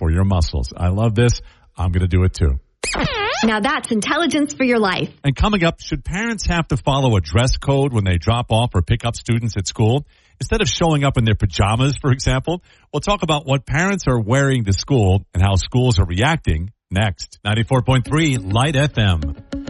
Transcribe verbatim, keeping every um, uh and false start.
for your muscles. I love this. I'm going to do it too. Now that's intelligence for your life. And coming up, should parents have to follow a dress code when they drop off or pick up students at school? Instead of showing up in their pajamas, for example, we'll talk about what parents are wearing to school and how schools are reacting next. ninety-four point three Light F M.